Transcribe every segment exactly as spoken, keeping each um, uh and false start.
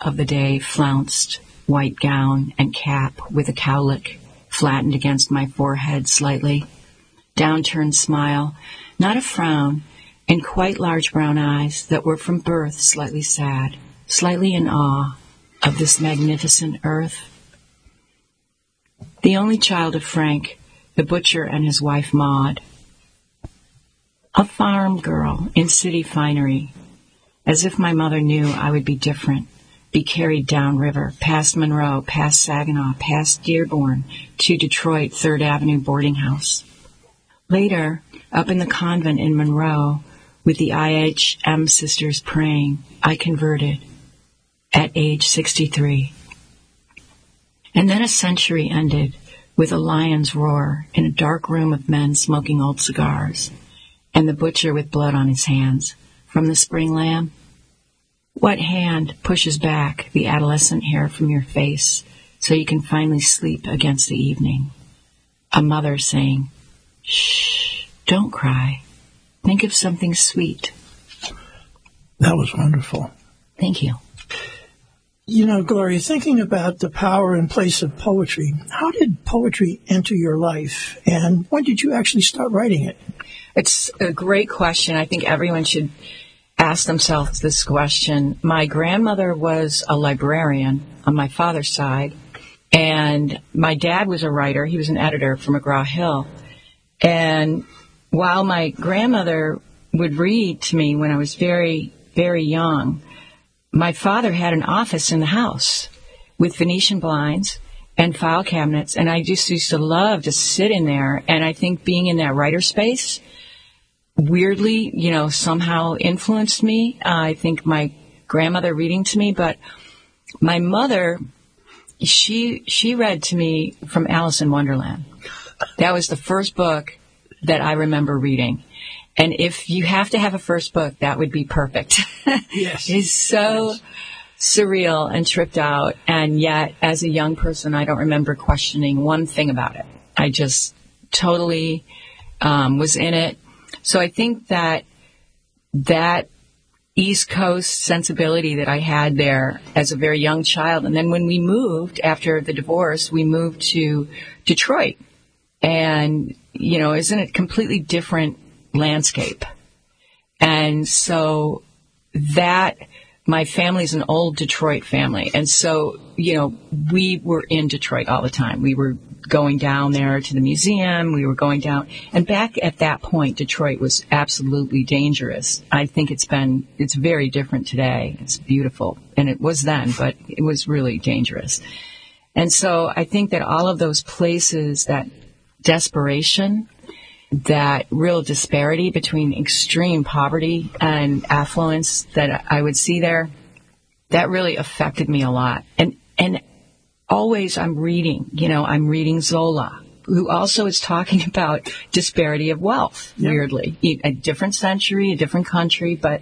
of the day flounced white gown and cap with a cowlick flattened against my forehead slightly. Downturned smile, not a frown, and quite large brown eyes that were from birth slightly sad, slightly in awe of this magnificent earth. The only child of Frank, the butcher, and his wife Maud. A farm girl in city finery, as if my mother knew I would be different, be carried downriver, past Monroe, past Saginaw, past Dearborn, to Detroit Third Avenue boarding house. Later, up in the convent in Monroe, with the I H M sisters praying, I converted at age sixty-three. And then a century ended with a lion's roar in a dark room of men smoking old cigars, and the butcher with blood on his hands from the spring lamb. What hand pushes back the adolescent hair from your face so you can finally sleep against the evening? A mother saying, "Shh, don't cry. Think of something sweet." That was wonderful. Thank you. You know, Gloria, thinking about the power and place of poetry, how did poetry enter your life, and when did you actually start writing it? It's a great question. I think everyone should ask themselves this question. My grandmother was a librarian on my father's side, and my dad was a writer. He was an editor for McGraw-Hill. And while my grandmother would read to me when I was very, very young, my father had an office in the house with Venetian blinds and file cabinets, and I just used to love to sit in there. And I think being in that writer space weirdly, you know, somehow influenced me. Uh, I think my grandmother reading to me, but my mother, she she read to me from Alice in Wonderland. That was the first book that I remember reading. And if you have to have a first book, that would be perfect. Yes. It's so yes. surreal and tripped out. And yet, as a young person, I don't remember questioning one thing about it. I just totally um, was in it. So I think that that East Coast sensibility that I had there as a very young child. And then when we moved, after the divorce, we moved to Detroit. And, you know, isn't it completely different landscape? And so that, my family's an old Detroit family. And so, you know, we were in Detroit all the time. We were going down there to the museum. We were going down. And back at that point, Detroit was absolutely dangerous. I think it's been, it's very different today. It's beautiful. And it was then, but it was really dangerous. And so I think that all of those places, that desperation, that real disparity between extreme poverty and affluence that I would see there, that really affected me a lot. And and always I'm reading, you know, I'm reading Zola, who also is talking about disparity of wealth, yep. weirdly. A different century, a different country, but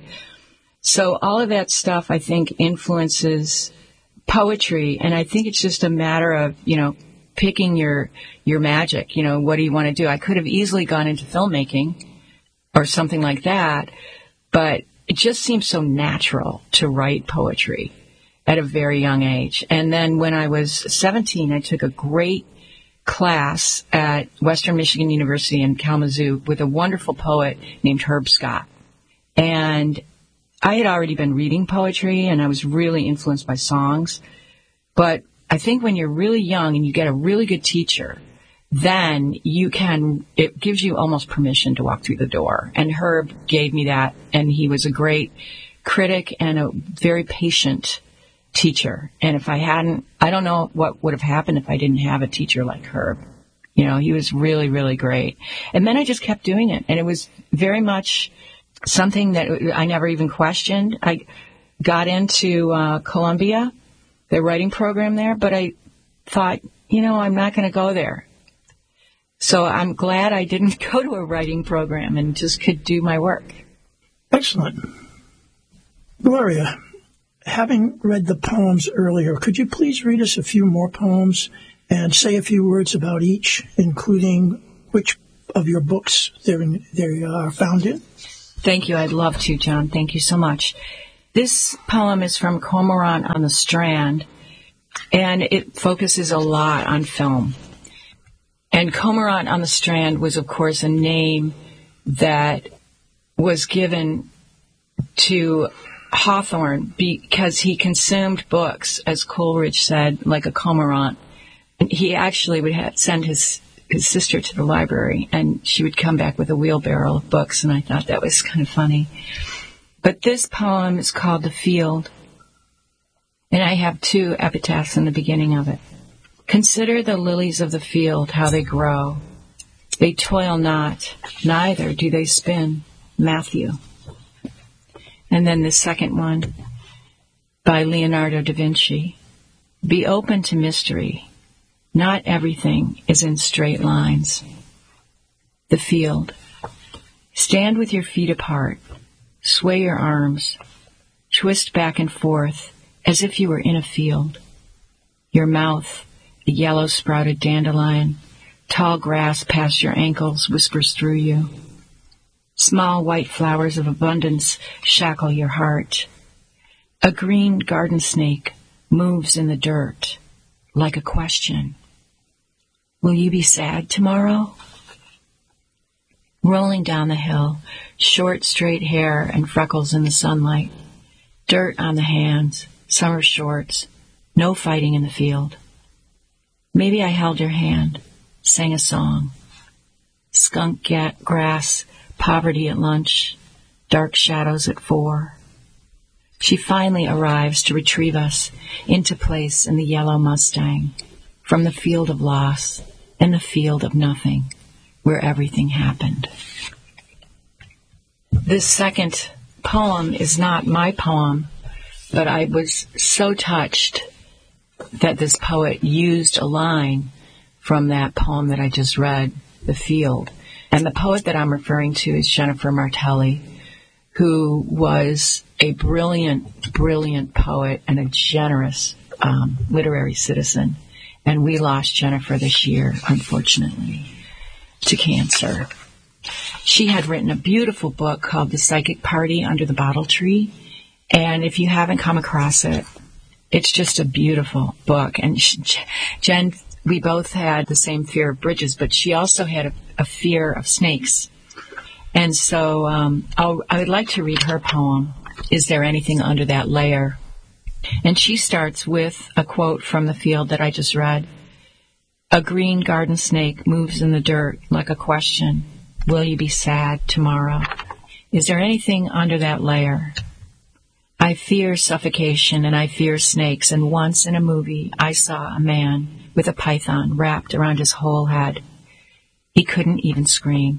so all of that stuff, I think, influences poetry, and I think it's just a matter of, you know, picking your your magic. You know, what do you want to do? I could have easily gone into filmmaking or something like that, but it just seems so natural to write poetry at a very young age. And then when I was seventeen, I took a great class at Western Michigan University in Kalamazoo with a wonderful poet named Herb Scott. And I had already been reading poetry, and I was really influenced by songs, but I think when you're really young and you get a really good teacher, then you can, it gives you almost permission to walk through the door. And Herb gave me that, and he was a great critic and a very patient teacher. And if I hadn't, I don't know what would have happened if I didn't have a teacher like Herb. You know, he was really, really great. And then I just kept doing it. And it was very much something that I never even questioned. I got into uh, Columbia, the writing program there, but I thought, you know, I'm not going to go there. So I'm glad I didn't go to a writing program and just could do my work. Excellent. Gloria, having read the poems earlier, could you please read us a few more poems and say a few words about each, including which of your books they're in, they are found in? Thank you. I'd love to, John. Thank you so much. This poem is from Cormorant on the Strand, and it focuses a lot on film. And Cormorant on the Strand was, of course, a name that was given to Hawthorne because he consumed books, as Coleridge said, like a cormorant. And he actually would have, send his his sister to the library, and she would come back with a wheelbarrow of books, and I thought that was kind of funny. But this poem is called The Field, and I have two epitaphs in the beginning of it. Consider the lilies of the field, how they grow. They toil not, neither do they spin. Matthew. And then the second one, by Leonardo da Vinci. Be open to mystery. Not everything is in straight lines. The Field. Stand with your feet apart. Sway your arms. Twist back and forth as if you were in a field. Your mouth, a yellow-sprouted dandelion. Tall grass past your ankles whispers through you. Small white flowers of abundance shackle your heart. A green garden snake moves in the dirt like a question. Will you be sad tomorrow? Rolling down the hill, short straight hair and freckles in the sunlight. Dirt on the hands, summer shorts, no fighting in the field. Maybe I held your hand, sang a song. Skunk gat grass, poverty at lunch, dark shadows at four. She finally arrives to retrieve us into place in the yellow Mustang, from the field of loss and the field of nothing, where everything happened. This second poem is not my poem, but I was so touched that this poet used a line from that poem that I just read, The Field. And the poet that I'm referring to is Jennifer Martelli, who was a brilliant, brilliant poet and a generous um, literary citizen. And we lost Jennifer this year, unfortunately, to cancer. She had written a beautiful book called The Psychic Party Under the Bottle Tree. And if you haven't come across it, it's just a beautiful book. And she, Jen, we both had the same fear of bridges, but she also had a, a fear of snakes. And so um, I'll, I would like to read her poem, Is There Anything Under That Layer? And she starts with a quote from The Field that I just read. A green garden snake moves in the dirt like a question. Will you be sad tomorrow? Is there anything under that layer? I fear suffocation and I fear snakes, and once in a movie I saw a man with a python wrapped around his whole head. He couldn't even scream.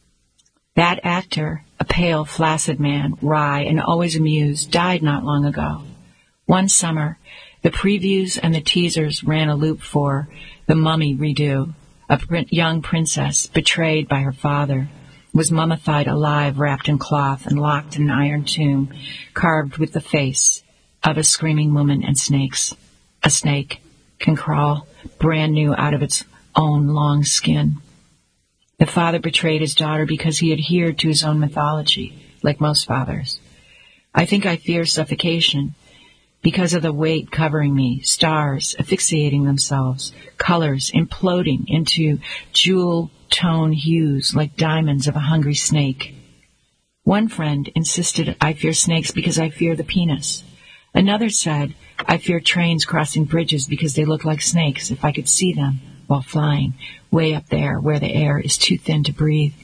That actor, a pale, flaccid man, wry and always amused, died not long ago. One summer, the previews and the teasers ran a loop for The Mummy Redo. A young princess, betrayed by her father, was mummified alive, wrapped in cloth and locked in an iron tomb, carved with the face of a screaming woman and snakes. A snake can crawl brand new out of its own long skin. The father betrayed his daughter because he adhered to his own mythology, like most fathers. I think I fear suffocation because of the weight covering me, stars asphyxiating themselves, colors imploding into jewel-tone hues like diamonds of a hungry snake. One friend insisted I fear snakes because I fear the penis. Another said I fear trains crossing bridges because they look like snakes if I could see them while flying, way up there where the air is too thin to breathe.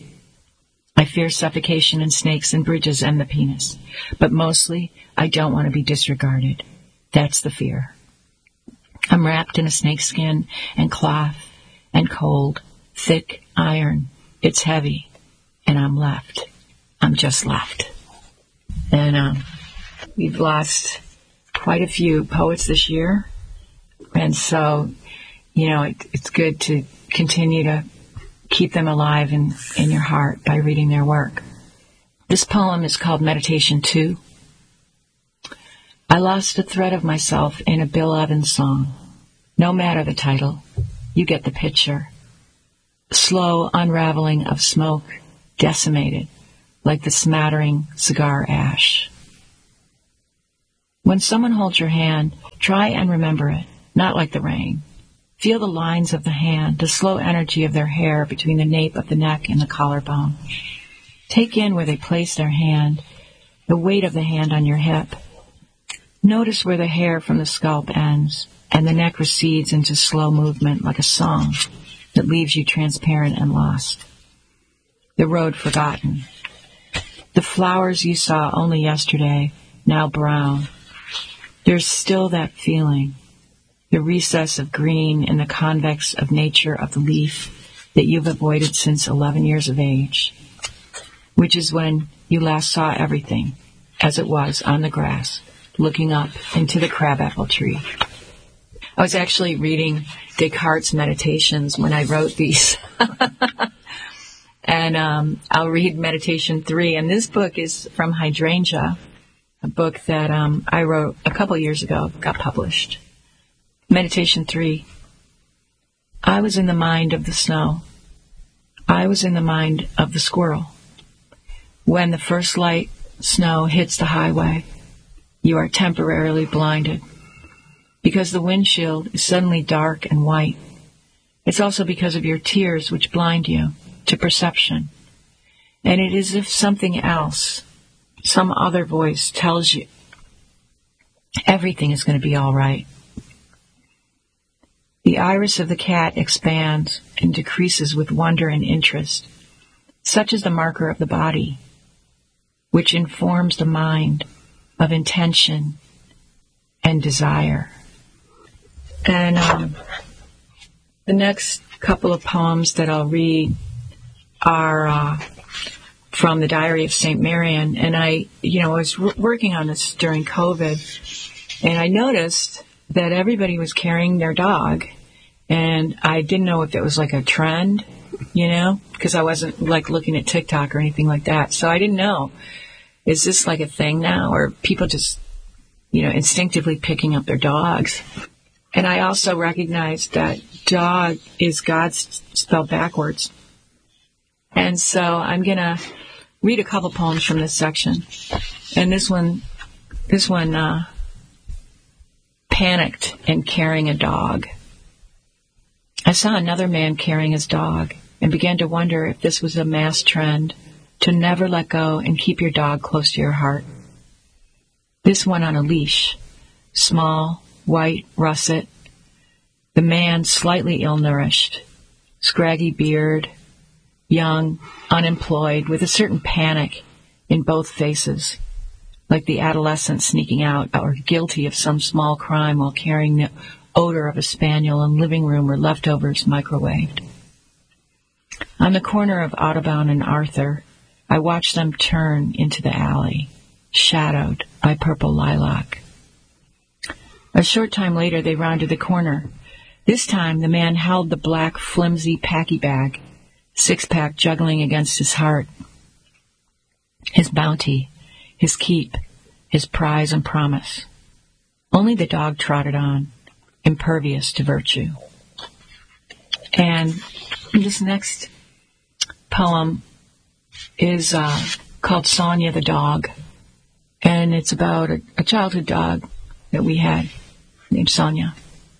I fear suffocation and snakes and bridges and the penis, but mostly I don't want to be disregarded. That's the fear. I'm wrapped in a snakeskin and cloth and cold, thick iron. It's heavy, and I'm left. I'm just left. And um, we've lost quite a few poets this year, and so, you know, it, it's good to continue to keep them alive in, in your heart by reading their work. This poem is called Meditation two. I lost a thread of myself in a Bill Evans song. No matter the title, you get the picture. Slow unraveling of smoke, decimated, like the smattering cigar ash. When someone holds your hand, try and remember it, not like the rain. Feel the lines of the hand, the slow energy of their hair between the nape of the neck and the collarbone. Take in where they place their hand, the weight of the hand on your hip. Notice where the hair from the scalp ends, and the neck recedes into slow movement like a song that leaves you transparent and lost. The road forgotten. The flowers you saw only yesterday, now brown. There's still that feeling, the recess of green in the convex of nature of the leaf that you've avoided since eleven years of age, which is when you last saw everything as it was on the grass, looking up into the crabapple tree. I was actually reading Descartes' Meditations when I wrote these. And um, I'll read Meditation three. And this book is from Hydrangea, a book that um, I wrote a couple years ago, got published. Meditation three. I was in the mind of the snow. I was in the mind of the squirrel. When the first light snow hits the highway, you are temporarily blinded because the windshield is suddenly dark and white. It's also because of your tears which blind you to perception. And it is as if something else, some other voice tells you everything is going to be all right. The iris of the cat expands and decreases with wonder and interest. Such is the marker of the body, which informs the mind of intention and desire. And um, the next couple of poems that I'll read are uh, from the Diary of Saint Marian. And I, you know, I was w- working on this during COVID, and I noticed that everybody was carrying their dog, and I didn't know if it was like a trend, you know, because I wasn't like looking at TikTok or anything like that. So I didn't know, is this like a thing now, or people just, you know, instinctively picking up their dogs? And I also recognized that dog is God spelled backwards. And so I'm going to read a couple poems from this section. And this one, this one, uh, panicked and carrying a dog. I saw another man carrying his dog and began to wonder if this was a mass trend to never let go and keep your dog close to your heart. This one on a leash, small, white, russet. The man slightly ill-nourished, scraggy beard, young, unemployed, with a certain panic in both faces, like the adolescent sneaking out or guilty of some small crime while carrying the odor of a spaniel in living room or leftovers microwaved. On the corner of Audubon and Arthur, I watched them turn into the alley, shadowed by purple lilac. A short time later, they rounded the corner. This time, the man held the black, flimsy packy bag, six-pack juggling against his heart. His bounty, his keep, his prize and promise. Only the dog trotted on, impervious to virtue. And this next poem is uh, called Sonia the Dog. And it's about a, a childhood dog that we had named Sonia.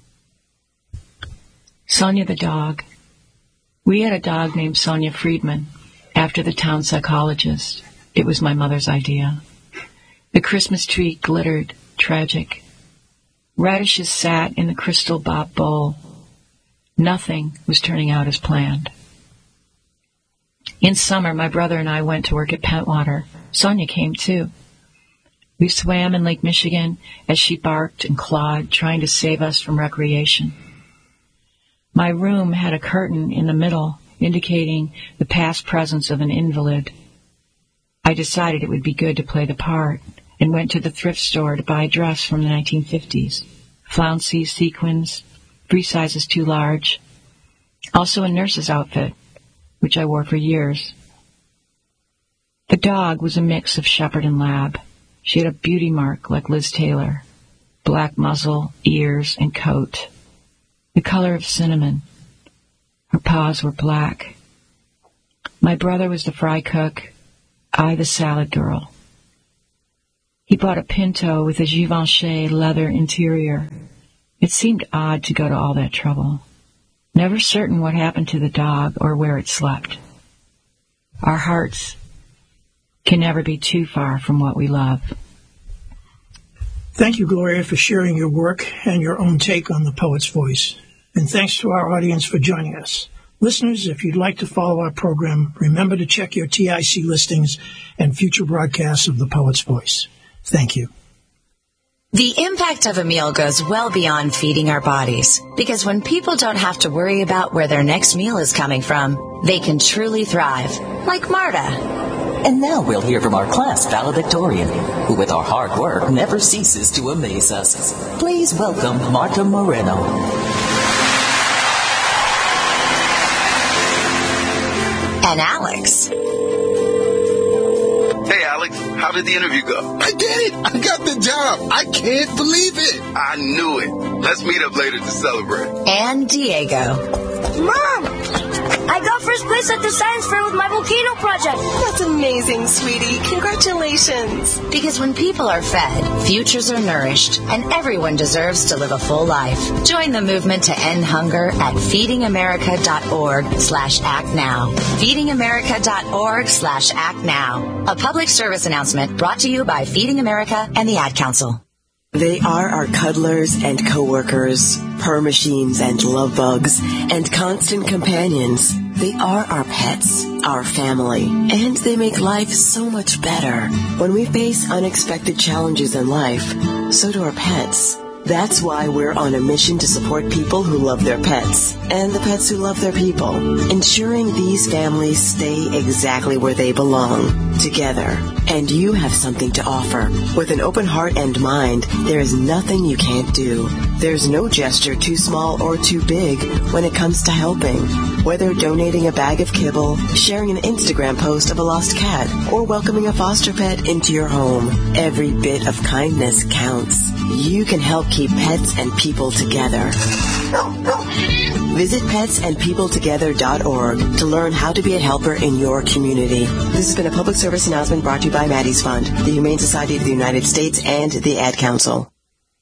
Sonia the Dog. We had a dog named Sonia Friedman, after the town psychologist. It was my mother's idea. The Christmas tree glittered, tragic. Radishes sat in the crystal bob bowl. Nothing was turning out as planned. In summer, my brother and I went to work at Pentwater. Sonia came too. We swam in Lake Michigan as she barked and clawed, trying to save us from recreation. My room had a curtain in the middle, indicating the past presence of an invalid. I decided it would be good to play the part, and went to the thrift store to buy a dress from the nineteen fifties. Flouncy, sequins, three sizes too large. Also a nurse's outfit, which I wore for years. The dog was a mix of shepherd and lab. She had a beauty mark like Liz Taylor, black muzzle, ears, and coat, the color of cinnamon. Her paws were black. My brother was the fry cook, I the salad girl. He bought a Pinto with a Givenchy leather interior. It seemed odd to go to all that trouble. Never certain what happened to the dog or where it slept. Our hearts can never be too far from what we love. Thank you, Gloria, for sharing your work and your own take on the Poet's Voice. And thanks to our audience for joining us. Listeners, if you'd like to follow our program, remember to check your T I C listings and future broadcasts of the Poet's Voice. Thank you. The impact of a meal goes well beyond feeding our bodies, because when people don't have to worry about where their next meal is coming from, they can truly thrive, like Marta. And now we'll hear from our class valedictorian, who with our hard work never ceases to amaze us. Please welcome Marta Moreno. And Alex. Hey, Alex, how did the interview go? I did it! I got the job! I can't believe it! I knew it. Let's meet up later to celebrate. And Diego. Mom! I got first place at the science fair with my volcano project. That's amazing, sweetie. Congratulations. Because when people are fed, futures are nourished, and everyone deserves to live a full life. Join the movement to end hunger at feedingamerica.org slash act now. feedingamerica.org slash act now. A public service announcement brought to you by Feeding America and the Ad Council. They are our cuddlers and coworkers, purr machines and love bugs, and constant companions. They are our pets, our family, and they make life so much better. When we face unexpected challenges in life, so do our pets. That's why we're on a mission to support people who love their pets and the pets who love their people, ensuring these families stay exactly where they belong, together. And you have something to offer. With an open heart and mind, there is nothing you can't do. There's no gesture too small or too big when it comes to helping. Whether donating a bag of kibble, sharing an Instagram post of a lost cat, or welcoming a foster pet into your home, every bit of kindness counts. You can help keep pets and people together. Visit pets and people together dot org to learn how to be a helper in your community. This has been a public service announcement brought to you by Maddie's Fund, the Humane Society of the United States, and the Ad Council.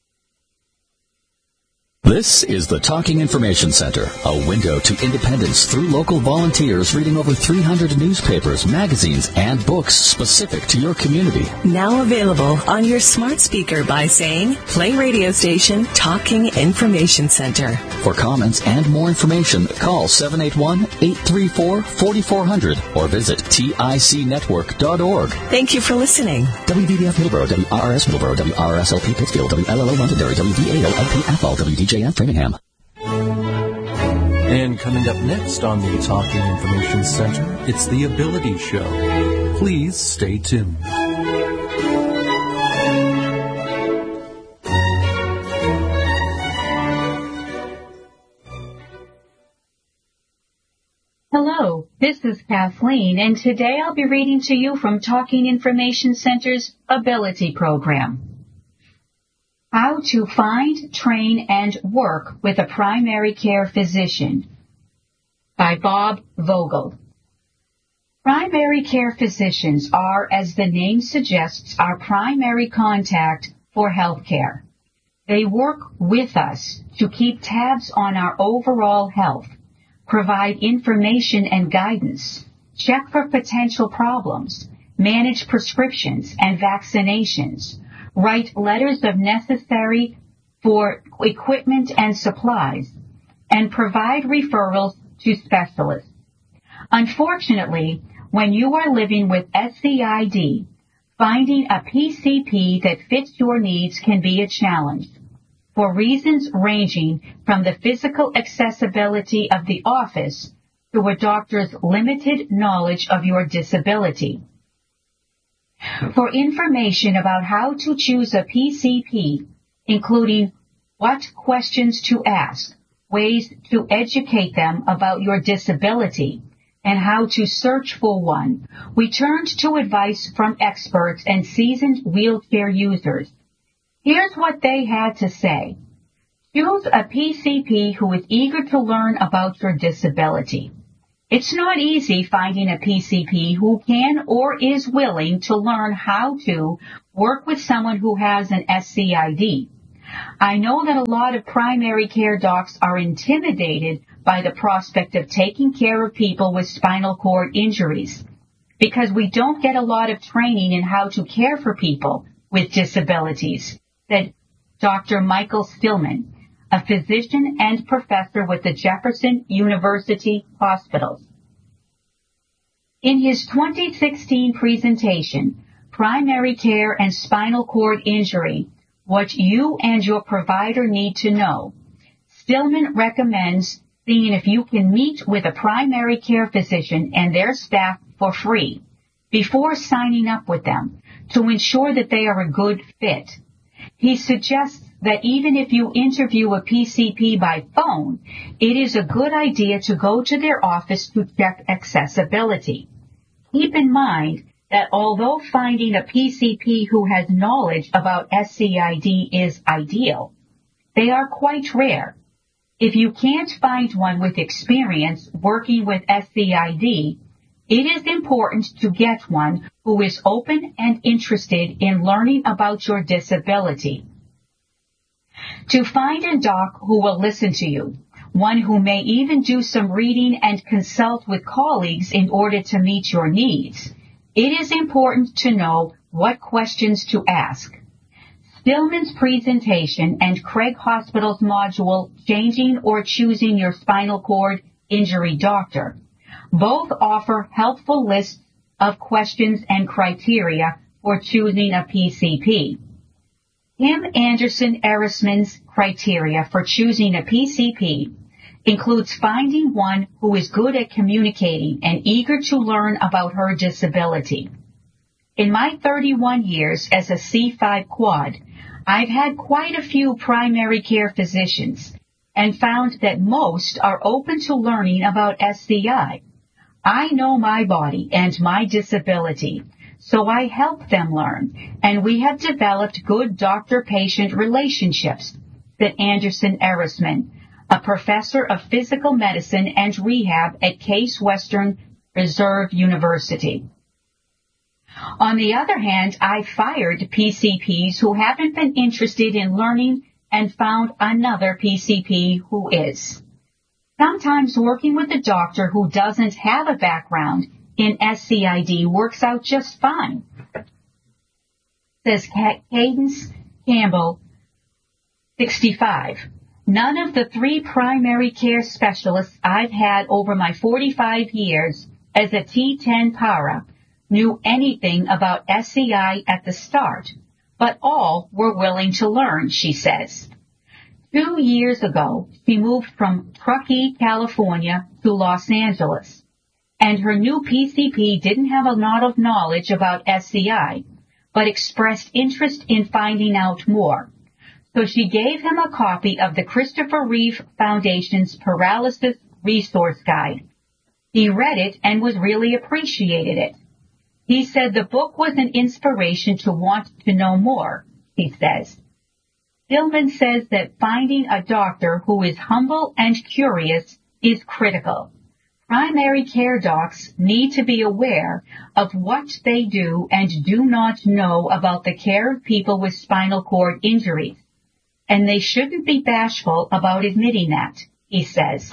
This is the Talking Information Center, a window to independence through local volunteers reading over three hundred newspapers, magazines, and books specific to your community. Now available on your smart speaker by saying, play radio station Talking Information Center. For comments and more information, call seven eight one, eight three four, four four zero zero or visit tic network dot org. Thank you for listening. W D B F Middleborough, W R R S Middleborough, W R R S L P Pittsfield, W L L O Londonderry, W V A L L P Athol, W D J F Framingham. And coming up next on the Talking Information Center, it's the Ability Show. Please stay tuned. Hello, this is Kathleen, and today I'll be reading to you from Talking Information Center's Ability Program. How to Find, Train, and Work with a Primary Care Physician by Bob Vogel. Primary care physicians are, as the name suggests, our primary contact for health care. They work with us to keep tabs on our overall health, provide information and guidance, check for potential problems, manage prescriptions and vaccinations, write letters of necessary for equipment and supplies, and provide referrals to specialists. Unfortunately, when you are living with S C I D, finding a P C P that fits your needs can be a challenge, for reasons ranging from the physical accessibility of the office to a doctor's limited knowledge of your disability. For information about how to choose a P C P, including what questions to ask, ways to educate them about your disability, and how to search for one, we turned to advice from experts and seasoned wheelchair users. Here's what they had to say. Choose a P C P who is eager to learn about your disability. It's not easy finding a P C P who can or is willing to learn how to work with someone who has an S C I D. I know that a lot of primary care docs are intimidated by the prospect of taking care of people with spinal cord injuries because we don't get a lot of training in how to care for people with disabilities, said Doctor Michael Stillman, a physician and professor with the Jefferson University Hospitals. In his twenty sixteen presentation, Primary Care and Spinal Cord Injury, What You and Your Provider Need to Know, Stillman recommends seeing if you can meet with a primary care physician and their staff for free before signing up with them to ensure that they are a good fit. He suggests that even if you interview a P C P by phone, it is a good idea to go to their office to check accessibility. Keep in mind that although finding a P C P who has knowledge about S C I D is ideal, they are quite rare. If you can't find one with experience working with S C I D, it is important to get one who is open and interested in learning about your disability. To find a doc who will listen to you, one who may even do some reading and consult with colleagues in order to meet your needs, it is important to know what questions to ask. Stillman's presentation and Craig Hospital's module, Changing or Choosing Your Spinal Cord Injury Doctor, both offer helpful lists of questions and criteria for choosing a P C P. Tim Anderson Erisman's criteria for choosing a P C P includes finding one who is good at communicating and eager to learn about her disability. In my thirty-one years as a C five quad, I've had quite a few primary care physicians and found that most are open to learning about S C I. I know my body and my disability, so I help them learn, and we have developed good doctor-patient relationships, said Anderson Erisman, a professor of physical medicine and rehab at Case Western Reserve University. On the other hand, I fired P C Ps who haven't been interested in learning and found another P C P who is. Sometimes working with a doctor who doesn't have a background in S C I D works out just fine, says Cadence Campbell, sixty-five. None of the three primary care specialists I've had over my forty-five years as a T ten para knew anything about S C I at the start, but all were willing to learn, she says. Two years ago, she moved from Truckee, California to Los Angeles, and her new P C P didn't have a lot of knowledge about S C I, but expressed interest in finding out more. So she gave him a copy of the Christopher Reeve Foundation's Paralysis Resource Guide. He read it and was really appreciated it. He said the book was an inspiration to want to know more, he says. Stillman says that finding a doctor who is humble and curious is critical. Primary care docs need to be aware of what they do and do not know about the care of people with spinal cord injuries, and they shouldn't be bashful about admitting that, he says.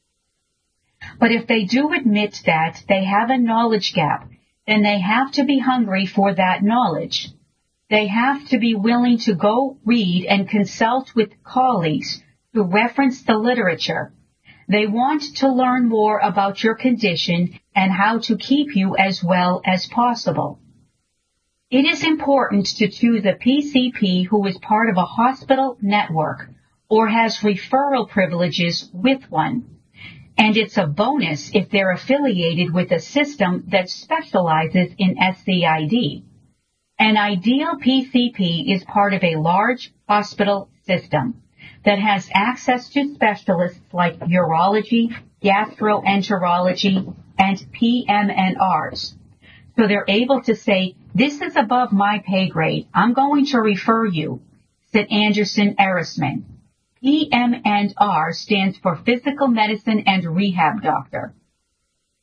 But if they do admit that they have a knowledge gap, then they have to be hungry for that knowledge. They have to be willing to go read and consult with colleagues to reference the literature. They want to learn more about your condition and how to keep you as well as possible. It is important to choose a P C P who is part of a hospital network or has referral privileges with one. And it's a bonus if they're affiliated with a system that specializes in S C I D. An ideal P C P is part of a large hospital system that has access to specialists like urology, gastroenterology, and P M N Rs. So they're able to say, this is above my pay grade. I'm going to refer you, said Anderson Erisman. P M N R stands for Physical Medicine and Rehab Doctor.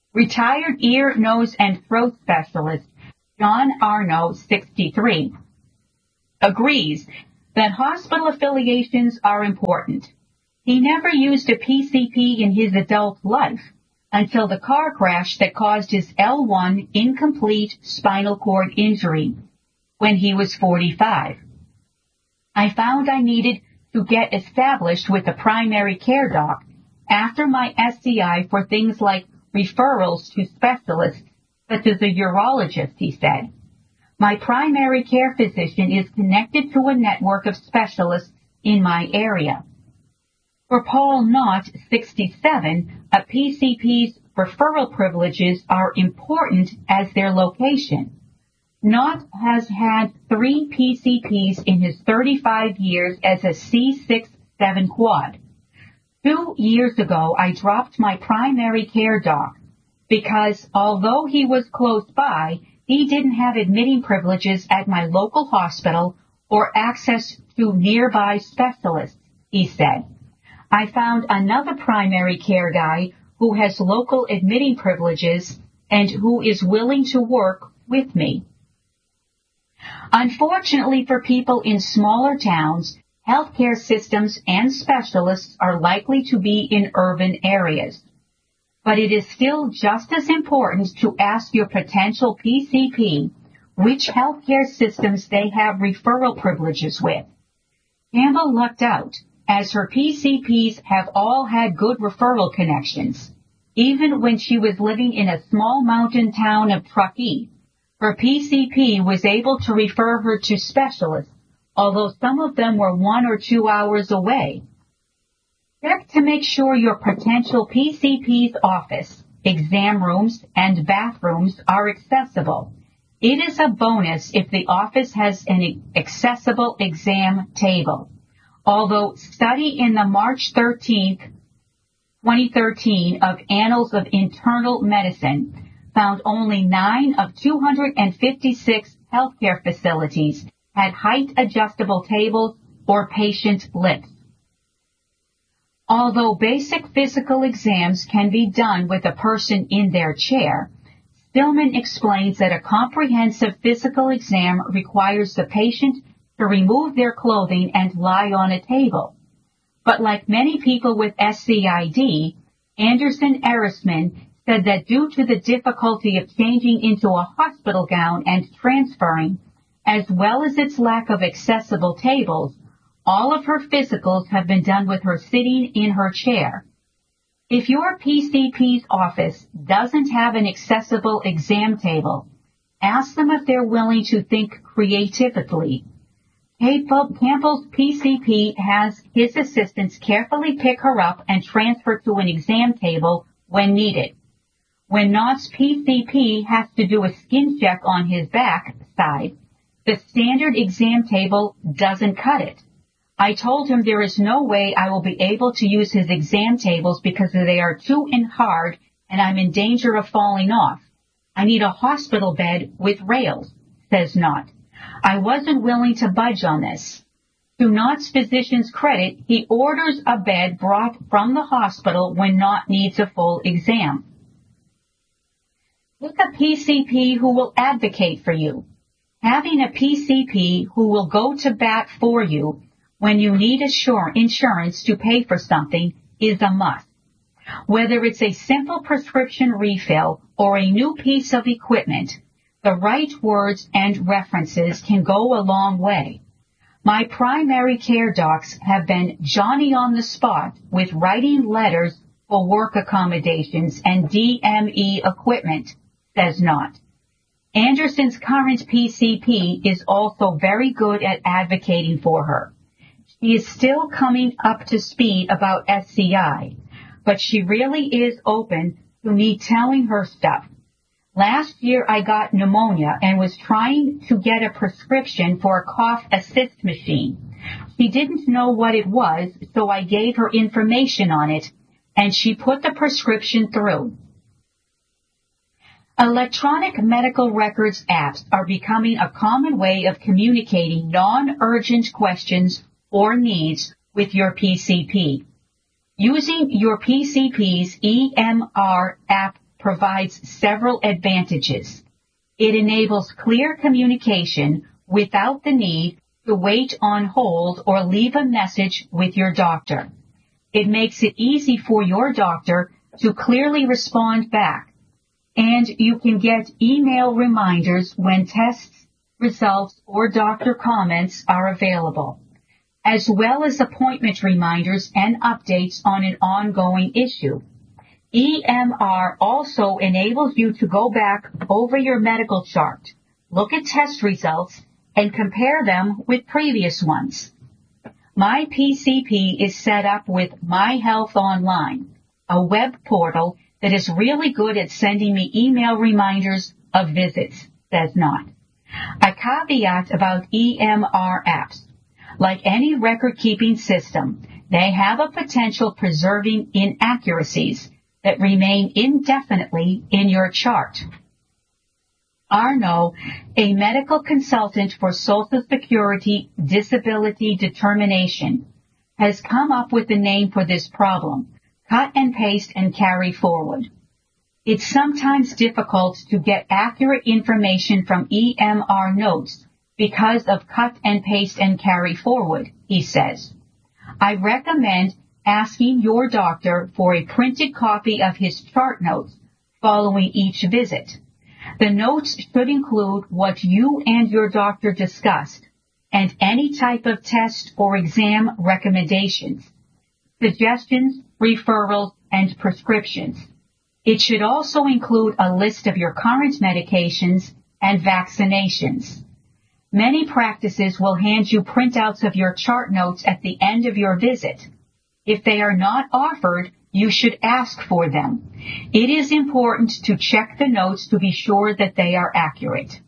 Retired ear, nose, and throat specialist John Arno, sixty-three, agrees that hospital affiliations are important. He never used a P C P in his adult life until the car crash that caused his L one incomplete spinal cord injury when he was forty-five. I found I needed to get established with a primary care doc after my S C I for things like referrals to specialists such as a urologist, he said. My primary care physician is connected to a network of specialists in my area. For Paul Knott, sixty-seven, a P C P's referral privileges are important as their location. Knott has had three P C Ps in his thirty-five years as a C six seven quad. Two years ago, I dropped my primary care doc because although he was close by, he didn't have admitting privileges at my local hospital or access to nearby specialists, he said. I found another primary care guy who has local admitting privileges and who is willing to work with me. Unfortunately for people in smaller towns, healthcare systems and specialists are likely to be in urban areas. But it is still just as important to ask your potential P C P which healthcare systems they have referral privileges with. Campbell lucked out, as her P C Ps have all had good referral connections. Even when she was living in a small mountain town of Truckee, her P C P was able to refer her to specialists, although some of them were one or two hours away. Check to make sure your potential P C P's office, exam rooms, and bathrooms are accessible. It is a bonus if the office has an accessible exam table. Although study in the March thirteenth, twenty thirteen of Annals of Internal Medicine found only nine of two hundred fifty-six healthcare facilities had height-adjustable tables or patient lifts. Although basic physical exams can be done with a person in their chair, Stillman explains that a comprehensive physical exam requires the patient to remove their clothing and lie on a table. But like many people with S C I D, Anderson Erisman said that due to the difficulty of changing into a hospital gown and transferring, as well as its lack of accessible tables, all of her physicals have been done with her sitting in her chair. If your P C P's office doesn't have an accessible exam table, ask them if they're willing to think creatively. Campbell's P C P has his assistants carefully pick her up and transfer to an exam table when needed. When Knott's P C P has to do a skin check on his back side, the standard exam table doesn't cut it. I told him there is no way I will be able to use his exam tables because they are too hard and I'm in danger of falling off. I need a hospital bed with rails, says Knott. I wasn't willing to budge on this. To Knott's physician's credit, he orders a bed brought from the hospital when Knott needs a full exam. Pick a P C P who will advocate for you. Having a P C P who will go to bat for you when you need assure, insurance to pay for something is a must. Whether it's a simple prescription refill or a new piece of equipment, the right words and references can go a long way. My primary care docs have been Johnny on the spot with writing letters for work accommodations and D M E equipment, says Knott. Anderson's current P C P is also very good at advocating for her. She is still coming up to speed about S C I, but she really is open to me telling her stuff. Last year I got pneumonia and was trying to get a prescription for a cough assist machine. She didn't know what it was, so I gave her information on it, and she put the prescription through. Electronic medical records apps are becoming a common way of communicating non-urgent questions or needs with your P C P. Using your P C P's E M R app provides several advantages. It enables clear communication without the need to wait on hold or leave a message with your doctor. It makes it easy for your doctor to clearly respond back, and you can get email reminders when tests, results, or doctor comments are available, as well as appointment reminders and updates on an ongoing issue. E M R also enables you to go back over your medical chart, look at test results, and compare them with previous ones. My P C P is set up with My Health Online, a web portal that is really good at sending me email reminders of visits, says Not. A caveat about E M R apps. Like any record-keeping system, they have a potential preserving inaccuracies that remain indefinitely in your chart. Arno, a medical consultant for Social Security Disability Determination, has come up with the name for this problem: cut and paste and carry forward. It's sometimes difficult to get accurate information from E M R notes because of cut and paste and carry forward, he says. I recommend asking your doctor for a printed copy of his chart notes following each visit. The notes should include what you and your doctor discussed and any type of test or exam recommendations, suggestions, referrals, and prescriptions. It should also include a list of your current medications and vaccinations. Many practices will hand you printouts of your chart notes at the end of your visit. If they are not offered, you should ask for them. It is important to check the notes to be sure that they are accurate.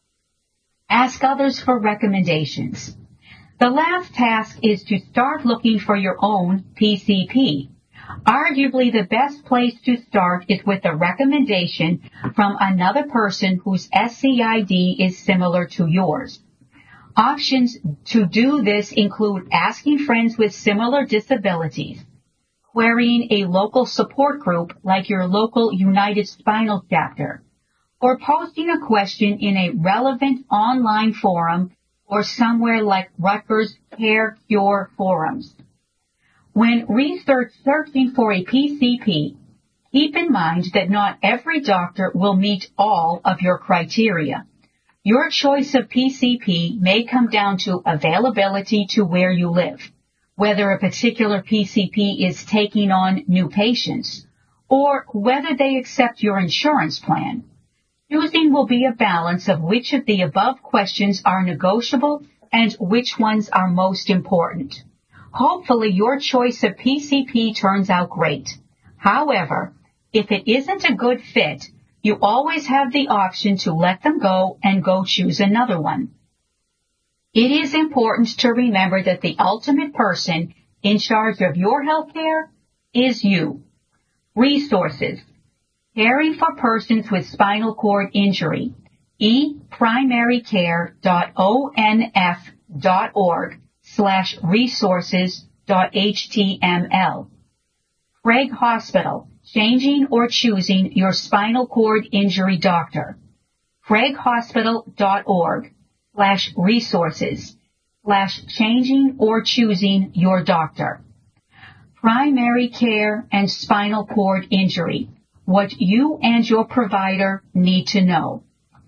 Ask others for recommendations. The last task is to start looking for your own P C P. Arguably, the best place to start is with a recommendation from another person whose S C I D is similar to yours. Options to do this include asking friends with similar disabilities, querying a local support group like your local United Spinal chapter, or posting a question in a relevant online forum or somewhere like Rutgers Care Cure forums. When research searching for a P C P, keep in mind that not every doctor will meet all of your criteria. Your choice of P C P may come down to availability to where you live, whether a particular P C P is taking on new patients, or whether they accept your insurance plan. Choosing will be a balance of which of the above questions are negotiable and which ones are most important. Hopefully your choice of P C P turns out great. However, if it isn't a good fit, you always have the option to let them go and go choose another one. It is important to remember that the ultimate person in charge of your health care is you. Resources. Caring for persons with spinal cord injury. e primary care dot o n f dot org slash resources dot h t m l. Craig Hospital. Changing or choosing your spinal cord injury doctor. craig hospital dot org slash resources slash changing or choosing your doctor. Primary care and spinal cord injury. What you and your provider need to know.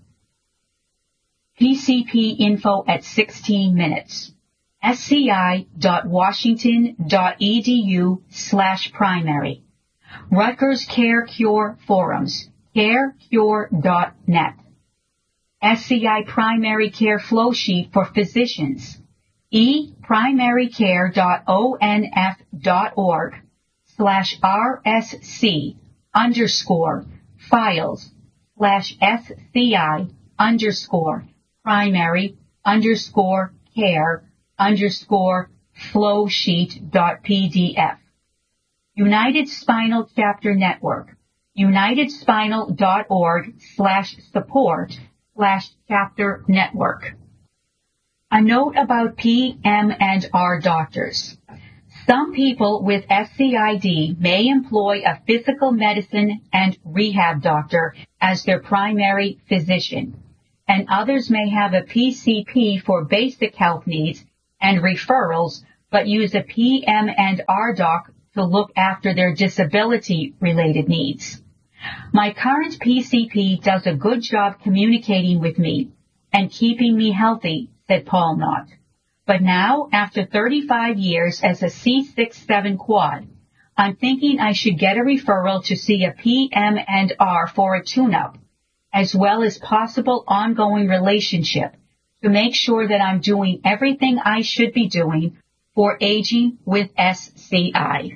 P C P info at sixteen minutes. S C I dot washington dot e d u slash primary. Rutgers Care Cure forums. care cure dot net. S C I Primary Care Flow Sheet for Physicians. e primary care dot o n f dot org slash r s c underscore files slash s c i underscore primary underscore care underscore flow sheet dot p d f. United Spinal Chapter Network. united spinal dot org slash support slash chapter network. A note about P M and R doctors. Some people with S C I D may employ a physical medicine and rehab doctor as their primary physician. and others may have a P C P for basic health needs and referrals, but use a P M and R doc to look after their disability-related needs. My current P C P does a good job communicating with me and keeping me healthy, said Paul Knott. But now, after thirty-five years as a C six seven quad, I'm thinking I should get a referral to see a P M and R for a tune-up, as well as possible ongoing relationship to make sure that I'm doing everything I should be doing for aging with S C I.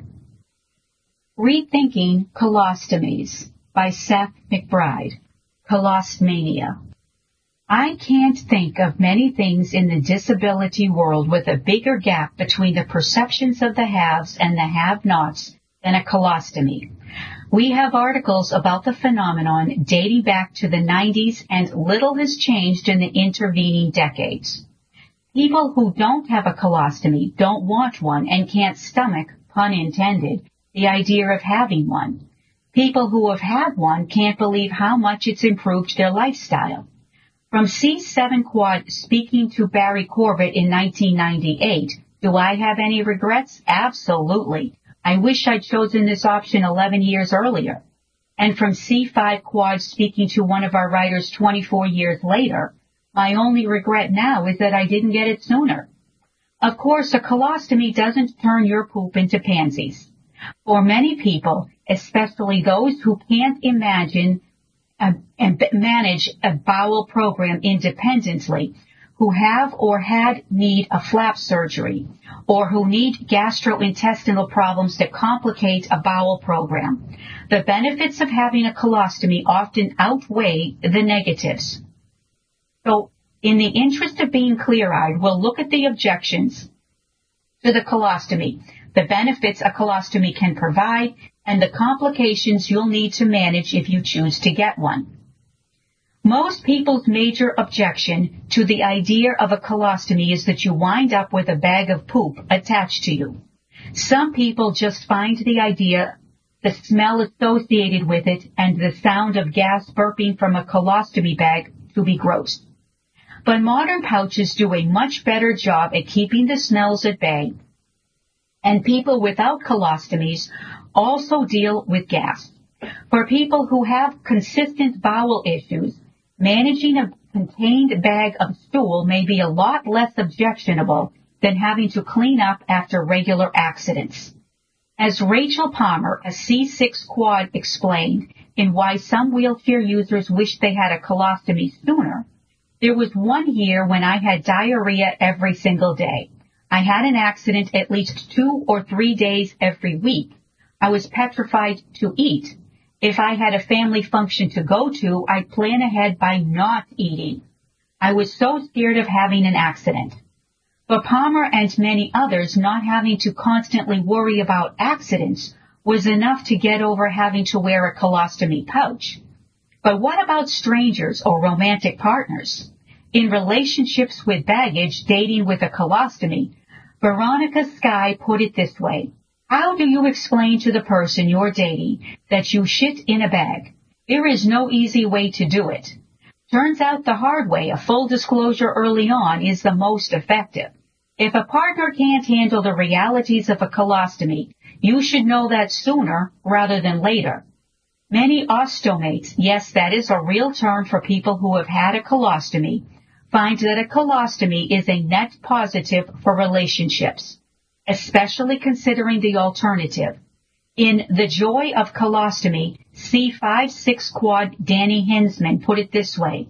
Rethinking Colostomies by Seth McBride. Colostomania. I can't think of many things in the disability world with a bigger gap between the perceptions of the haves and the have-nots than a colostomy. We have articles about the phenomenon dating back to the nineties, and little has changed in the intervening decades. People who don't have a colostomy don't want one and can't stomach, pun intended, the idea of having one. People who have had one can't believe how much it's improved their lifestyle. From C seven Quad speaking to Barry Corbett in nineteen ninety-eight, do I have any regrets? Absolutely. I wish I'd chosen this option eleven years earlier. And from C five Quad speaking to one of our writers twenty-four years later, my only regret now is that I didn't get it sooner. Of course, a colostomy doesn't turn your poop into pansies. For many people, especially those who can't imagine uh, and manage a bowel program independently, who have or had need a flap surgery, or who need gastrointestinal problems that complicate a bowel program, the benefits of having a colostomy often outweigh the negatives. So, in the interest of being clear-eyed, we'll look at the objections to the colostomy, the benefits a colostomy can provide, and the complications you'll need to manage if you choose to get one. Most people's major objection to the idea of a colostomy is that you wind up with a bag of poop attached to you. Some people just find the idea, the smell associated with it, and the sound of gas burping from a colostomy bag to be gross. But modern pouches do a much better job at keeping the smells at bay, and people without colostomies also deal with gas. For people who have consistent bowel issues, managing a contained bag of stool may be a lot less objectionable than having to clean up after regular accidents. As Rachel Palmer, a C six Quad, explained in Why Some Wheelchair Users Wish They Had a Colostomy Sooner, there was one year when I had diarrhea every single day. I had an accident at least two or three days every week. I was petrified to eat. If I had a family function to go to, I'd plan ahead by not eating. I was so scared of having an accident. For Palmer and many others, not having to constantly worry about accidents was enough to get over having to wear a colostomy pouch. But what about strangers or romantic partners? In relationships with baggage, dating with a colostomy, Veronica Sky put it this way. How do you explain to the person you're dating that you shit in a bag? There is no easy way to do it. Turns out the hard way, a full disclosure early on, is the most effective. If a partner can't handle the realities of a colostomy, you should know that sooner rather than later. Many ostomates, yes, that is a real term for people who have had a colostomy, find that a colostomy is a net positive for relationships, especially considering the alternative. In The Joy of Colostomy, C five six Quad Danny Hinsman put it this way.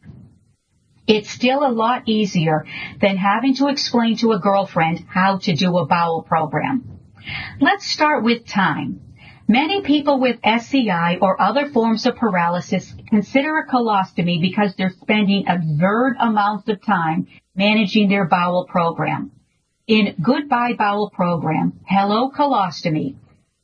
It's still a lot easier than having to explain to a girlfriend how to do a bowel program. Let's start with time. Many people with S C I or other forms of paralysis consider a colostomy because they're spending absurd amounts of time managing their bowel program. In Goodbye Bowel Program, Hello Colostomy,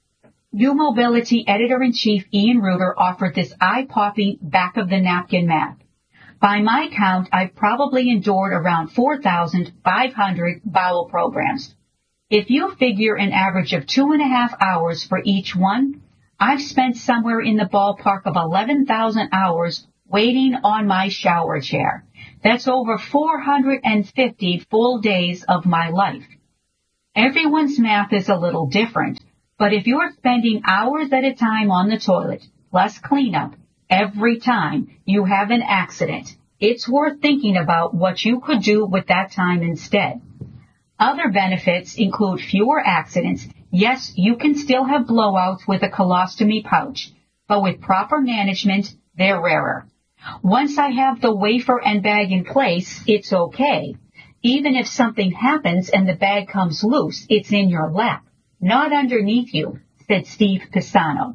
U-Mobility Editor-in-Chief Ian Reuter offered this eye-popping back-of-the-napkin math. By my count, I've probably endured around four thousand five hundred bowel programs. If you figure an average of two and a half hours for each one, I've spent somewhere in the ballpark of eleven thousand hours waiting on my shower chair. That's over four hundred fifty full days of my life. Everyone's math is a little different, but if you're spending hours at a time on the toilet, plus cleanup, every time you have an accident, it's worth thinking about what you could do with that time instead. Other benefits include fewer accidents. Yes, you can still have blowouts with a colostomy pouch, but with proper management, they're rarer. Once I have the wafer and bag in place, it's okay. Even if something happens and the bag comes loose, it's in your lap, not underneath you, said Steve Pisano.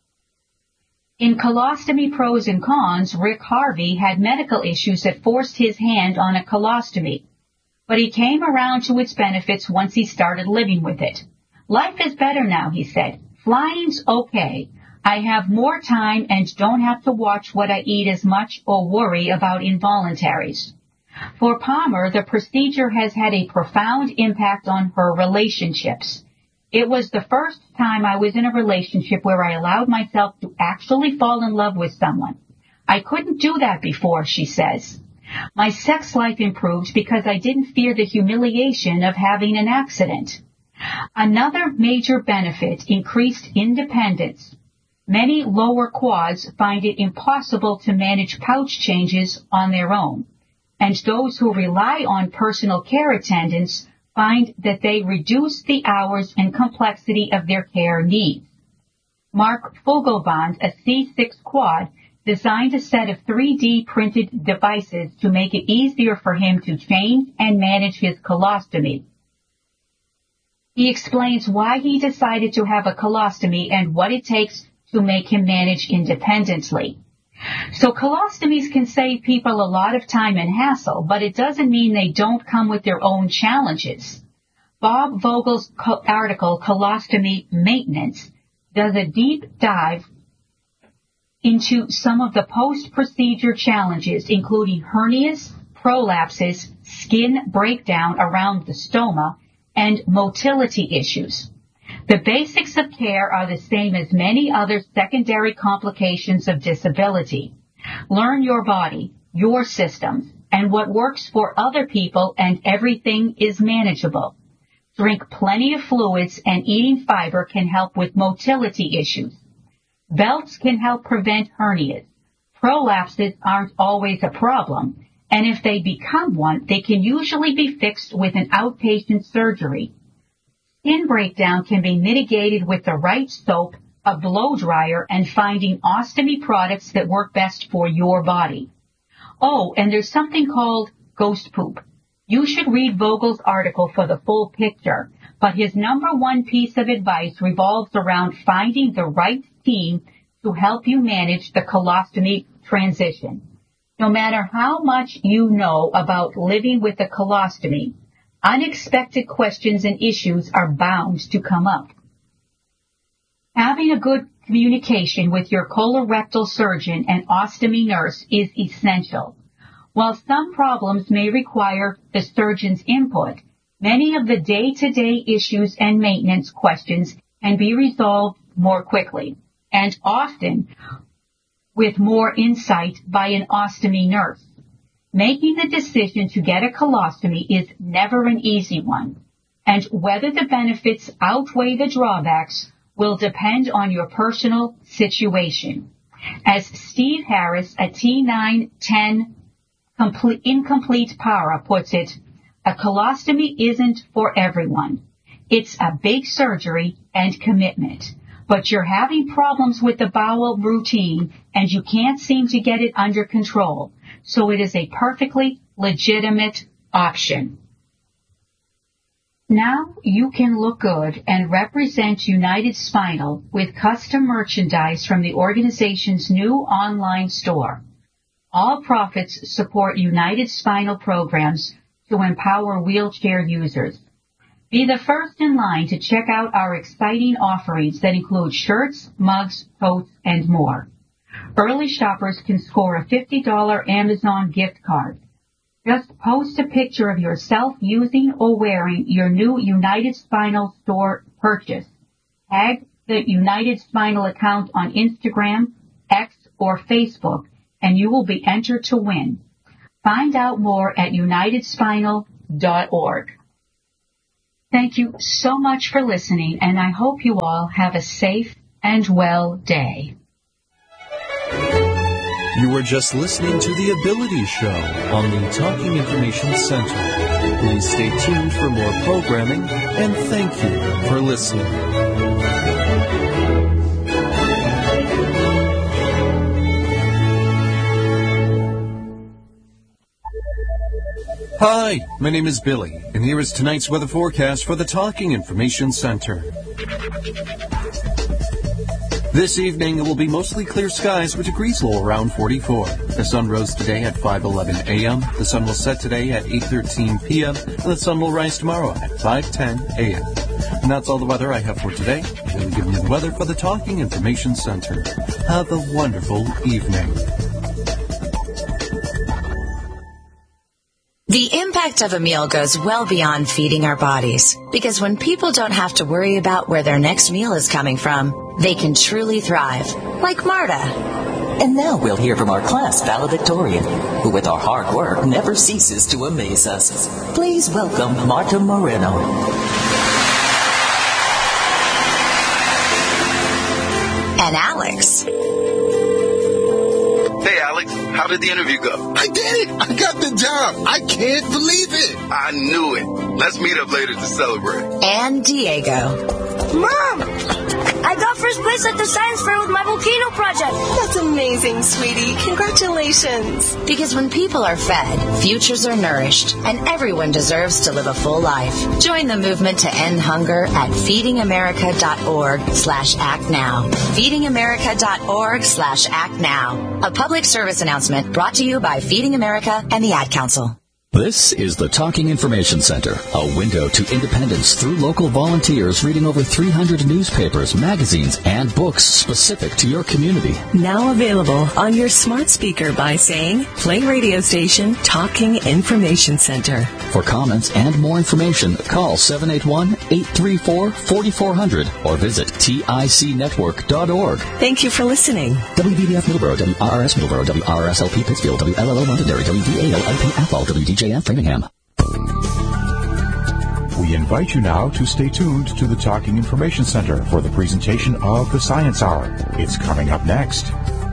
In Colostomy Pros and Cons, Rick Harvey had medical issues that forced his hand on a colostomy, but he came around to its benefits once he started living with it. Life is better now, he said. Flying's okay. I have more time and don't have to watch what I eat as much or worry about involuntaries. For Palmer, the procedure has had a profound impact on her relationships. It was the first time I was in a relationship where I allowed myself to actually fall in love with someone. I couldn't do that before, she says. My sex life improved because I didn't fear the humiliation of having an accident. Another major benefit, increased independence. Many lower quads find it impossible to manage pouch changes on their own, and those who rely on personal care attendants find that they reduce the hours and complexity of their care needs. Mark Fogelbond, a C six quad, designed a set of three D printed devices to make it easier for him to change and manage his colostomy. He explains why he decided to have a colostomy and what it takes to make him manage independently. So colostomies can save people a lot of time and hassle, but it doesn't mean they don't come with their own challenges. Bob Vogel's co- article, Colostomy Maintenance, does a deep dive into some of the post-procedure challenges, including hernias, prolapses, skin breakdown around the stoma, and motility issues. The basics of care are the same as many other secondary complications of disability. Learn your body, your systems, and what works for other people, and everything is manageable. Drink plenty of fluids, and eating fiber can help with motility issues. Belts can help prevent hernias. Prolapses aren't always a problem, and if they become one, they can usually be fixed with an outpatient surgery. Skin breakdown can be mitigated with the right soap, a blow dryer, and finding ostomy products that work best for your body. Oh, and there's something called ghost poop. You should read Vogel's article for the full picture, but his number one piece of advice revolves around finding the right team to help you manage the colostomy transition. No matter how much you know about living with a colostomy, unexpected questions and issues are bound to come up. Having a good communication with your colorectal surgeon and ostomy nurse is essential. While some problems may require the surgeon's input, many of the day-to-day issues and maintenance questions can be resolved more quickly, and often with more insight by an ostomy nurse. Making the decision to get a colostomy is never an easy one, and whether the benefits outweigh the drawbacks will depend on your personal situation. As Steve Harris, a T nine ten complete, incomplete para, puts it, a colostomy isn't for everyone. It's a big surgery and commitment, but you're having problems with the bowel routine and you can't seem to get it under control. So it is a perfectly legitimate option. Now you can look good and represent United Spinal with custom merchandise from the organization's new online store. All profits support United Spinal programs to empower wheelchair users. Be the first in line to check out our exciting offerings that include shirts, mugs, totes, and more. Early shoppers can score a fifty dollars Amazon gift card. Just post a picture of yourself using or wearing your new United Spinal store purchase. Tag the United Spinal account on Instagram, X, or Facebook, and you will be entered to win. Find out more at united spinal dot org. Thank you so much for listening, and I hope you all have a safe and well day. You were just listening to The Ability Show on the Talking Information Center. Please stay tuned for more programming, and thank you for listening. Hi, my name is Billy, and here is tonight's weather forecast for the Talking Information Center. This evening, it will be mostly clear skies with degrees low around forty-four. The sun rose today at five eleven a.m., the sun will set today at eight thirteen p.m., and the sun will rise tomorrow at five ten a.m. And that's all the weather I have for today. I'm giving you the weather for the Talking Information Center. Have a wonderful evening. The impact of a meal goes well beyond feeding our bodies, because when people don't have to worry about where their next meal is coming from, they can truly thrive, like Marta. And now we'll hear from our class valedictorian, who with our hard work never ceases to amaze us. Please welcome Marta Moreno. And Alex. Hey, Alex, how did the interview go? I did it! I got the job! I can't believe it! I knew it. Let's meet up later to celebrate. And Diego. Mom! I got first place at the science fair with my volcano project. That's amazing, sweetie. Congratulations. Because when people are fed, futures are nourished, and everyone deserves to live a full life. Join the movement to end hunger at feeding america dot org slash act now. feeding america dot org slash act now. A public service announcement brought to you by Feeding America and the Ad Council. This is the Talking Information Center, a window to independence through local volunteers reading over three hundred newspapers, magazines, and books specific to your community. Now available on your smart speaker by saying, play radio station Talking Information Center. For comments and more information, call seven eight one, eight three four, four four zero zero or visit tic network dot org. Thank you for listening. W B B F Middleborough, W R R S Middleborough, W R R S L P Pittsfield, W L L O Londonderry, W D A L L P Athol, W D J F Framingham. We invite you now to stay tuned to the Talking Information Center for the presentation of the Science Hour. It's coming up next.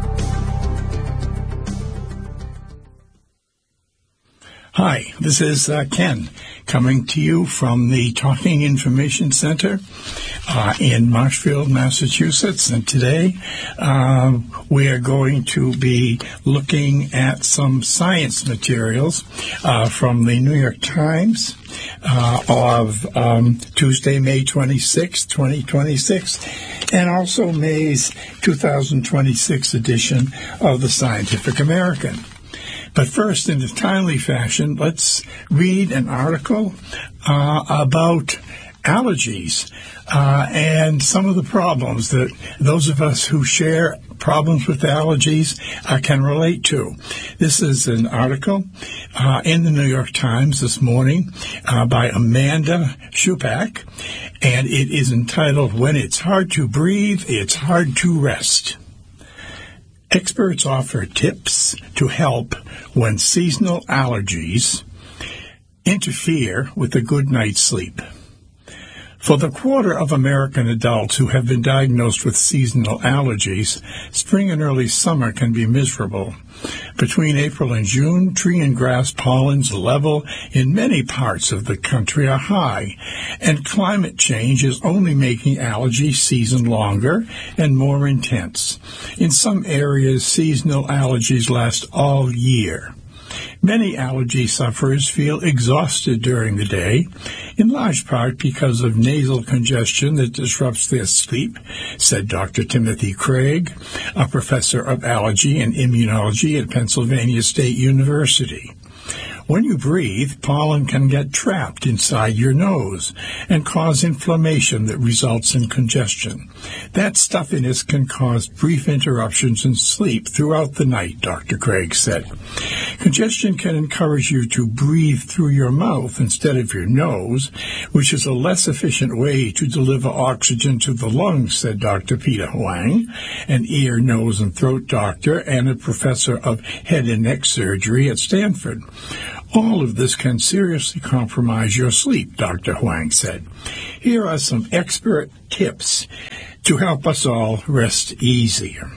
Hi, this is uh, Ken coming to you from the Talking Information Center uh, in Marshfield, Massachusetts. And today uh, we are going to be looking at some science materials uh, from the New York Times uh, of um, Tuesday, May twenty-sixth, twenty twenty-six, and also May's two thousand twenty-six edition of the Scientific American. But first, in a timely fashion, let's read an article uh, about allergies uh, and some of the problems that those of us who share problems with allergies uh, can relate to. This is an article uh, in the New York Times this morning uh, by Amanda Shupak, and it is entitled, When It's Hard to Breathe, It's Hard to Rest. Experts offer tips to help when seasonal allergies interfere with a good night's sleep. For the quarter of American adults who have been diagnosed with seasonal allergies, spring and early summer can be miserable. Between April and June, tree and grass pollens level in many parts of the country are high, and climate change is only making allergy season longer and more intense. In some areas, seasonal allergies last all year. Many allergy sufferers feel exhausted during the day, in large part because of nasal congestion that disrupts their sleep, said Doctor Timothy Craig, a professor of allergy and immunology at Pennsylvania State University. When you breathe, pollen can get trapped inside your nose and cause inflammation that results in congestion. That stuffiness can cause brief interruptions in sleep throughout the night, Doctor Craig said. Congestion can encourage you to breathe through your mouth instead of your nose, which is a less efficient way to deliver oxygen to the lungs, said Doctor Peter Huang, an ear, nose, and throat doctor and a professor of head and neck surgery at Stanford. All of this can seriously compromise your sleep, Doctor Huang said. Here are some expert tips to help us all rest easier.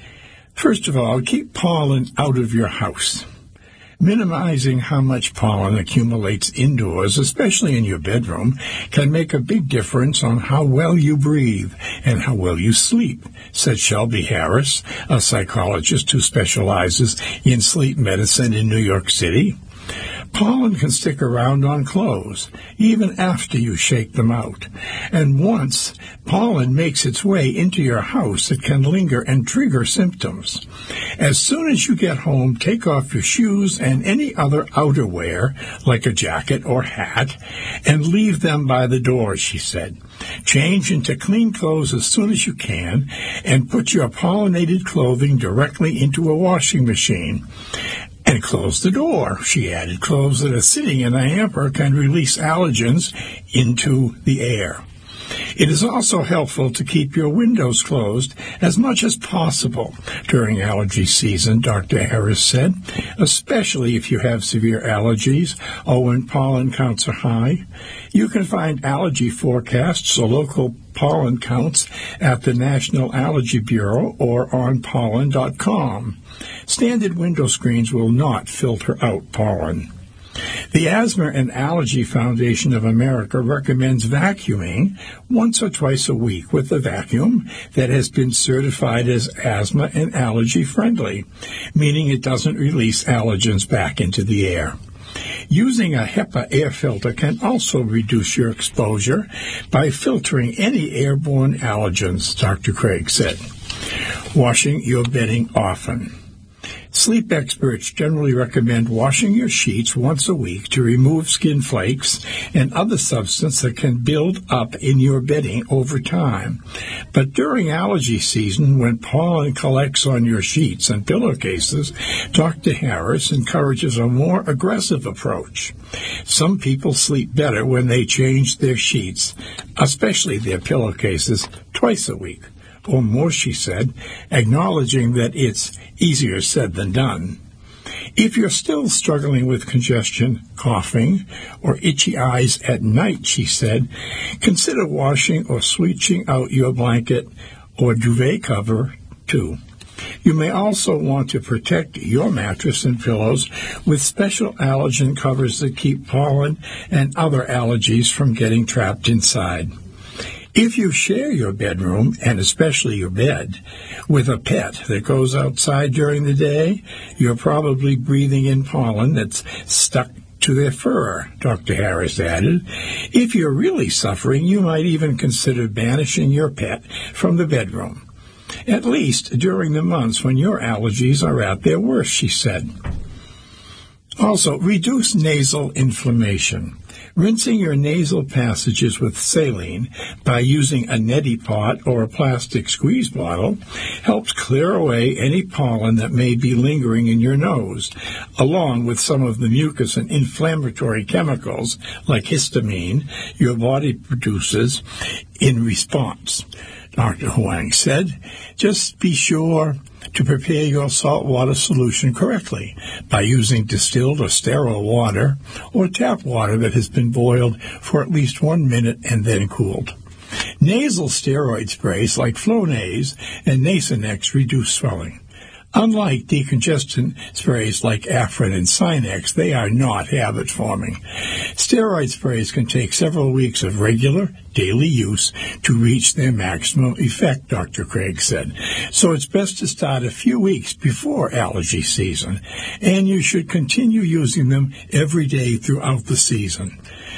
First of all, keep pollen out of your house. Minimizing how much pollen accumulates indoors, especially in your bedroom, can make a big difference on how well you breathe and how well you sleep, said Shelby Harris, a psychologist who specializes in sleep medicine in New York City. Pollen can stick around on clothes, even after you shake them out. And once pollen makes its way into your house, it can linger and trigger symptoms. As soon as you get home, take off your shoes and any other outerwear, like a jacket or hat, and leave them by the door, she said. Change into clean clothes as soon as you can, and put your pollinated clothing directly into a washing machine. And close the door, she added. Clothes that are sitting in a hamper can release allergens into the air. It is also helpful to keep your windows closed as much as possible during allergy season, Doctor Harris said, especially if you have severe allergies or when pollen counts are high. You can find allergy forecasts or local pollen counts at the National Allergy Bureau or on pollen dot com. Standard window screens will not filter out pollen. The Asthma and Allergy Foundation of America recommends vacuuming once or twice a week with a vacuum that has been certified as asthma and allergy friendly, meaning it doesn't release allergens back into the air. Using a HEPA air filter can also reduce your exposure by filtering any airborne allergens, Doctor Craig said. Washing your bedding often. Sleep experts generally recommend washing your sheets once a week to remove skin flakes and other substance that can build up in your bedding over time. But during allergy season, when pollen collects on your sheets and pillowcases, Doctor Harris encourages a more aggressive approach. Some people sleep better when they change their sheets, especially their pillowcases, twice a week. Or more, she said, acknowledging that it's easier said than done. If you're still struggling with congestion, coughing, or itchy eyes at night, she said, consider washing or switching out your blanket or duvet cover, too. You may also want to protect your mattress and pillows with special allergen covers that keep pollen and other allergies from getting trapped inside. If you share your bedroom, and especially your bed, with a pet that goes outside during the day, you're probably breathing in pollen that's stuck to their fur, Doctor Harris added. If you're really suffering, you might even consider banishing your pet from the bedroom, at least during the months when your allergies are at their worst, she said. Also, reduce nasal inflammation. Rinsing your nasal passages with saline by using a neti pot or a plastic squeeze bottle helps clear away any pollen that may be lingering in your nose, along with some of the mucus and inflammatory chemicals like histamine your body produces in response. Doctor Huang said, just be sure to prepare your saltwater solution correctly by using distilled or sterile water or tap water that has been boiled for at least one minute and then cooled. Nasal steroid sprays like Flonase and Nasonex reduce swelling. Unlike decongestant sprays like Afrin and Sinex, they are not habit-forming. Steroid sprays can take several weeks of regular, daily use to reach their maximum effect, Doctor Craig said. So it's best to start a few weeks before allergy season, and you should continue using them every day throughout the season.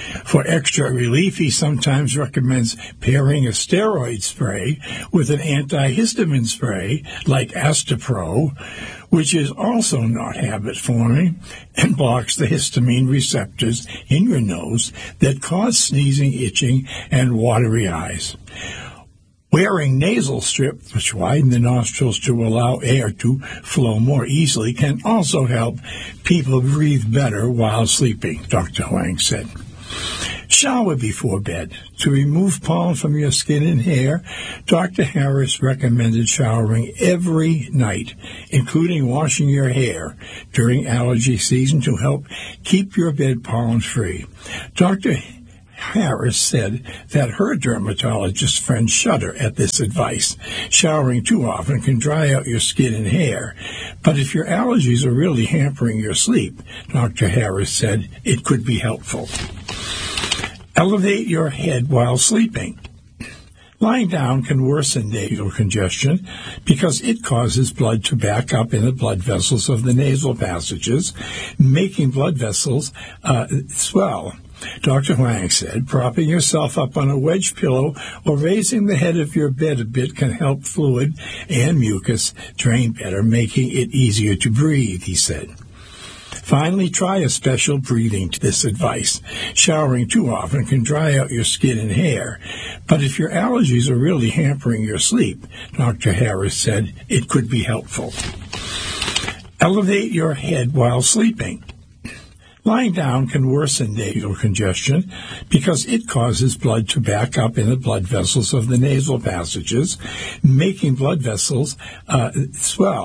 For extra relief, he sometimes recommends pairing a steroid spray with an antihistamine spray like Astepro, which is also not habit-forming and blocks the histamine receptors in your nose that cause sneezing, itching, and watery eyes. Wearing nasal strips, which widen the nostrils to allow air to flow more easily, can also help people breathe better while sleeping, Doctor Huang said. Shower before bed. To remove pollen from your skin and hair, Doctor Harris recommended showering every night, including washing your hair during allergy season to help keep your bed pollen free. Doctor Harris said that her dermatologist friends shudder at this advice. Showering too often can dry out your skin and hair, but if your allergies are really hampering your sleep, Doctor Harris said it could be helpful. Elevate your head while sleeping. Lying down can worsen nasal congestion because it causes blood to back up in the blood vessels of the nasal passages, making blood vessels uh, swell. Doctor Huang said, propping yourself up on a wedge pillow or raising the head of your bed a bit can help fluid and mucus drain better, making it easier to breathe, he said. Finally, try a special breathing to this advice. Showering too often can dry out your skin and hair, but if your allergies are really hampering your sleep, Doctor Harris said it could be helpful. Elevate your head while sleeping. Lying down can worsen nasal congestion because it causes blood to back up in the blood vessels of the nasal passages, making blood vessels uh, swell.